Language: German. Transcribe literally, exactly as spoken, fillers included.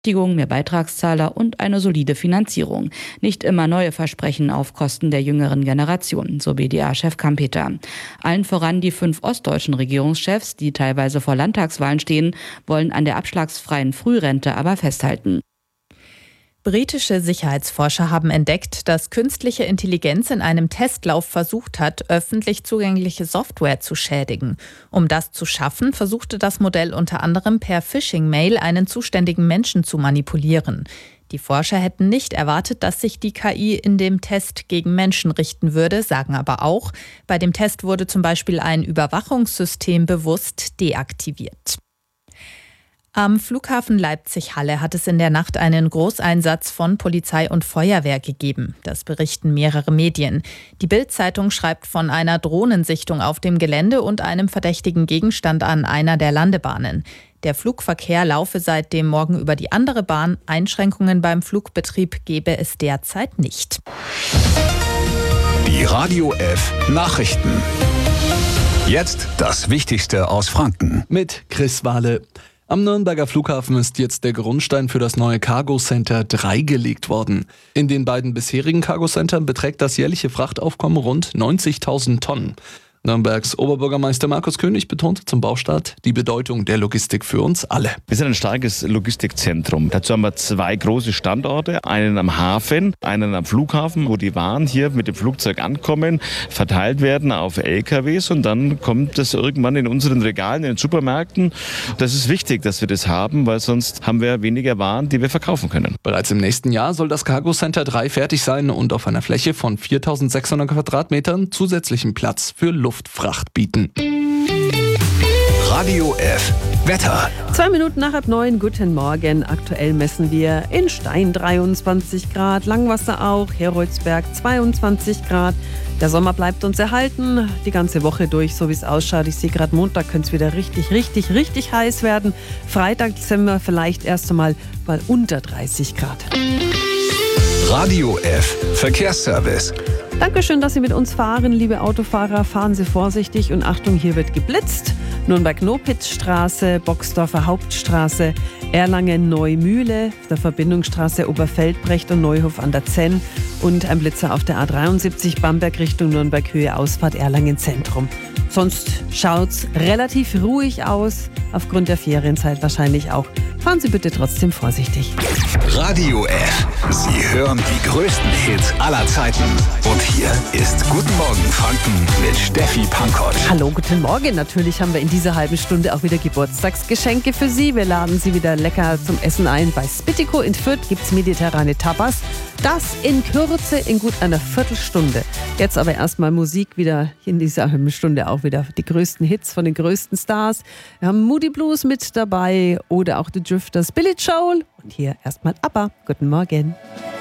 mehr Beitragszahler und eine solide Finanzierung. Nicht immer neue Versprechen auf Kosten der jüngeren Generation, so B D A-Chef Kampeter. Allen voran die fünf ostdeutschen Regierungschefs, die teilweise vor Landtagswahlen stehen, wollen an der abschlagsfreien Frührente aber festhalten. Britische Sicherheitsforscher haben entdeckt, dass künstliche Intelligenz in einem Testlauf versucht hat, öffentlich zugängliche Software zu schädigen. Um das zu schaffen, versuchte das Modell unter anderem per Phishing-Mail einen zuständigen Menschen zu manipulieren. Die Forscher hätten nicht erwartet, dass sich die K I in dem Test gegen Menschen richten würde, sagen aber auch, bei dem Test wurde zum Beispiel ein Überwachungssystem bewusst deaktiviert. Am Flughafen Leipzig-Halle hat es in der Nacht einen Großeinsatz von Polizei und Feuerwehr gegeben. Das berichten mehrere Medien. Die Bild-Zeitung schreibt von einer Drohnensichtung auf dem Gelände und einem verdächtigen Gegenstand an einer der Landebahnen. Der Flugverkehr laufe seit dem Morgen über die andere Bahn. Einschränkungen beim Flugbetrieb gebe es derzeit nicht. Die Radio F Nachrichten. Jetzt das Wichtigste aus Franken. Mit Chris Wahle. Am Nürnberger Flughafen ist jetzt der Grundstein für das neue Cargo Center drei gelegt worden. In den beiden bisherigen Cargo Centern beträgt das jährliche Frachtaufkommen rund neunzigtausend Tonnen. Nürnbergs Oberbürgermeister Markus König betonte zum Baustart die Bedeutung der Logistik für uns alle. Wir sind ein starkes Logistikzentrum. Dazu haben wir zwei große Standorte, einen am Hafen, einen am Flughafen, wo die Waren hier mit dem Flugzeug ankommen, verteilt werden auf L K Ws und dann kommt das irgendwann in unseren Regalen, in den Supermärkten. Das ist wichtig, dass wir das haben, weil sonst haben wir weniger Waren, die wir verkaufen können. Bereits im nächsten Jahr soll das Cargo Center drei fertig sein und auf einer Fläche von viertausendsechshundert Quadratmetern zusätzlichen Platz für Luft Luftfracht bieten. Radio F Wetter. Zwei Minuten nach halb neun, guten Morgen. Aktuell messen wir in Stein dreiundzwanzig Grad, Langwasser auch, Heroldsberg zweiundzwanzig Grad. Der Sommer bleibt uns erhalten, die ganze Woche durch, so wie es ausschaut. Ich sehe gerade, Montag könnte es wieder richtig, richtig, richtig heiß werden. Freitag sind wir vielleicht erst einmal mal unter dreißig Grad. Radio F Verkehrsservice. Dankeschön, dass Sie mit uns fahren, liebe Autofahrer. Fahren Sie vorsichtig und Achtung, hier wird geblitzt. Nürnberg-Nopitzstraße, Boxdorfer Hauptstraße, Erlangen-Neumühle, der Verbindungsstraße Oberfeldbrecht und Neuhof an der Zenn und ein Blitzer auf der A dreiundsiebzig Bamberg Richtung Nürnberg Höhe Ausfahrt Erlangen Zentrum. Sonst schaut's relativ ruhig aus, aufgrund der Ferienzeit wahrscheinlich auch. Fahren Sie bitte trotzdem vorsichtig. Radio F. Sie hören die größten Hits aller Zeiten. Und hier ist Guten Morgen Franken mit Steffi Pankow. Hallo, guten Morgen. Natürlich haben wir in dieser halben Stunde auch wieder Geburtstagsgeschenke für Sie. Wir laden Sie wieder lecker zum Essen ein. Bei Spittico in Fürth gibt's mediterrane Tapas. Das in Kürze in gut einer Viertelstunde. Jetzt aber erstmal Musik wieder in dieser halben Stunde auch wieder die größten Hits von den größten Stars. Wir haben Moody Blues mit dabei oder auch The Drifters, Billy Joel und hier erstmal ABBA. Guten Morgen.